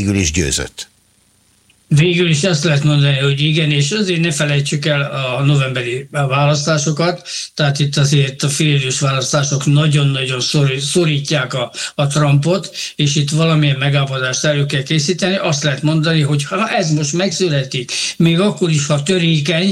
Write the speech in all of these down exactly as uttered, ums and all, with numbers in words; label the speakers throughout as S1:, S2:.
S1: végül is győzött.
S2: Végül is azt lehet mondani, hogy igen, és azért ne felejtsük el a novemberi választásokat, tehát itt azért a félidős választások nagyon-nagyon szorítják a, a Trumpot, és itt valamilyen megállapodást elő kell készíteni. Azt lehet mondani, hogy ha ez most megszületik, még akkor is, ha törékeny,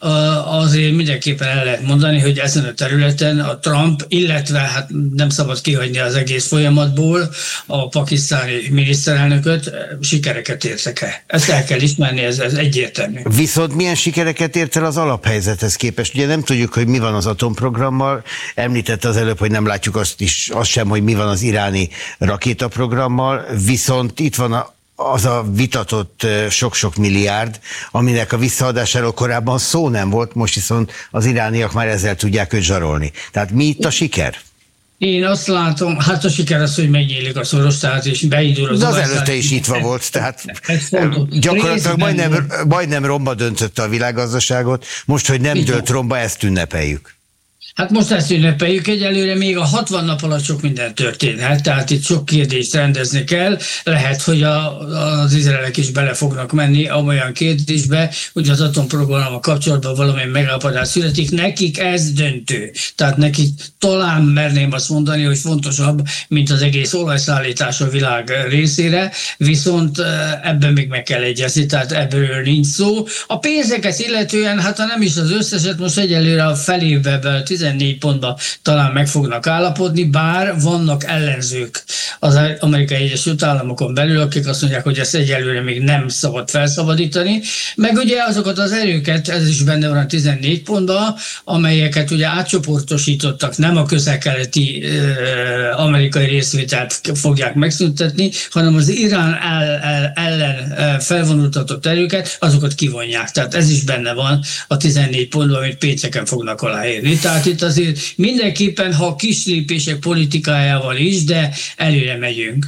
S2: azért mindenképpen el lehet mondani, hogy ezen a területen a Trump, illetve hát nem szabad kihagyni az egész folyamatból a pakisztáni miniszterelnököt, sikereket értek el. Ezt el kell ismerni, ez, ez egyértelmű.
S1: Viszont milyen sikereket ért el az alaphelyzethez képest? Ugye nem tudjuk, hogy mi van az atomprogrammal. Említette az előbb, hogy nem látjuk azt is, azt sem, hogy mi van az iráni rakétaprogrammal, viszont itt van a az a vitatott sok-sok milliárd, aminek a visszaadásáról korábban szó nem volt, most viszont az irániak már ezzel tudják őt zsarolni. Tehát mi itt a siker?
S2: Én azt látom, hát a siker az, hogy megnyílik a szoros, tehát és beindul az...
S1: De az előtte is nyitva volt, tehát gyakorlatilag majdnem, majdnem romba döntötte a világgazdaságot, most, hogy nem dölt romba, ezt ünnepeljük.
S2: Hát most ezt ünnepeljük, egyelőre még a hatvan nap alatt sok minden történhet, tehát itt sok kérdést rendezni kell. Lehet, hogy a, az izraelek is bele fognak menni olyan kérdésbe, hogy az atomprogrammal kapcsolatban valamilyen megállapodás születik. Nekik ez döntő. Tehát nekik talán merném azt mondani, hogy fontosabb, mint az egész olajszállítás a világ részére, viszont ebben még meg kell egyezni, tehát ebből nincs szó. A pénzeket illetően, hát ha nem is az összeset, most egyelőre a felébe tizennégy pontba talán meg fognak állapodni, bár vannak ellenzők az Amerikai Egyesült Államokon belül, akik azt mondják, hogy ezt egyelőre még nem szabad felszabadítani. Meg ugye azokat az erőket, ez is benne van a tizennégy pontban, amelyeket ugye átcsoportosítottak, nem a közel-keleti uh, amerikai részvételt fogják megszüntetni, hanem az Irán el, el, ellen uh, felvonultatott erőket, azokat kivonják. Tehát ez is benne van a tizennégy pontban, amit pénteken fognak aláírni. Tehát itt azért mindenképpen, ha kis lépések politikájával is, de előre megyünk.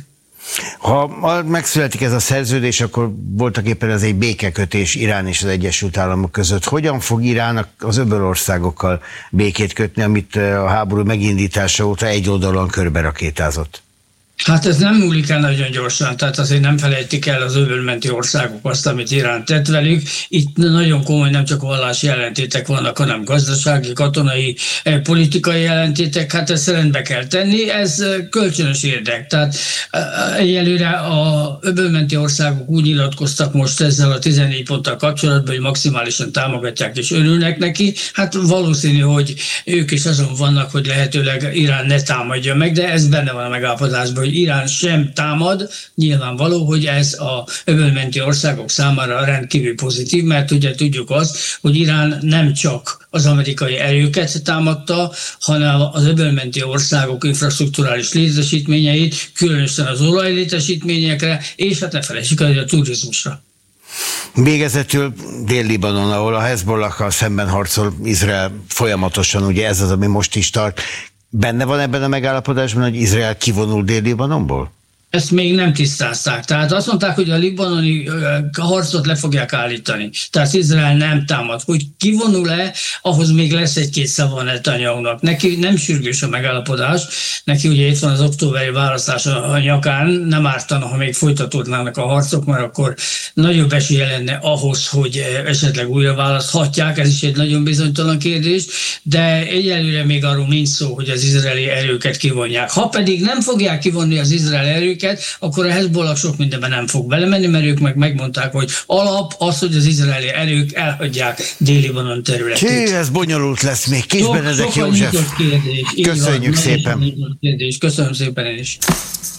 S1: Ha megszületik ez a szerződés, akkor voltak éppen ez egy békekötés Irán és az Egyesült Államok között. Hogyan fog Irán az öbölországokkal békét kötni, amit a háború megindítása óta egy oldalon körberakétázott?
S2: Hát ez nem múlik el nagyon gyorsan, tehát azért nem felejtik el az öbölmenti országok azt, amit Irán tett velük. Itt nagyon komoly, nem csak vallási ellentétek vannak, hanem gazdasági, katonai, politikai ellentétek, hát ezt rendbe kell tenni, ez kölcsönös érdek. Tehát egyelőre a öbölmenti országok úgy nyilatkoztak most ezzel a tizennégy ponttal kapcsolatban, hogy maximálisan támogatják és örülnek neki. Hát valószínű, hogy ők is azon vannak, hogy lehetőleg Irán ne támadja meg, de ez benne van a megállapodásban, hogy Irán sem támad, nyilvánvaló, hogy ez a öbölmenti országok számára rendkívül pozitív, mert ugye tudjuk azt, hogy Irán nem csak az amerikai erőket támadta, hanem az öbölmenti országok infrastrukturális létesítményeit, különösen az olajlétesítményekre, és hát ne felejtsük el, a turizmusra.
S1: Végezetül Dél-Libanon, ahol a Hezbollakkal szemben harcol Izrael folyamatosan, ugye ez az, ami most is tart. Benne van ebben a megállapodásban, hogy Izrael kivonul Dél-Libanonból?
S2: Ezt még nem tisztázták. Tehát azt mondták, hogy a libanoni harcot le fogják állítani. Tehát Izrael nem támad. Hogy kivonul-e, ahhoz még lesz egy-két szava Netanyahunak. Neki nem sürgős a megállapodás. Neki ugye itt van az októberi választás a nyakán. Nem ártana, ha még folytatódnának a harcok, mert akkor nagyobb esélye lenne ahhoz, hogy esetleg újra választhatják. Ez is egy nagyon bizonytalan kérdés. De egyelőre még arról nincs szó, hogy az izraeli erőket kivonják. Ha pedig nem fogják kivonni az izraeli erőket, akkor a Hezbollah sok mindenben nem fog belemenni, mert ők meg megmondták, hogy alap az, hogy az izraeli erők elhagyják Dél-Libanon területét.
S1: Csí, ez bonyolult lesz még. Kis Benedek József.
S2: Kérdés.
S1: Köszönjük
S2: van,
S1: szépen.
S2: Kérdés. Köszönöm szépen én is.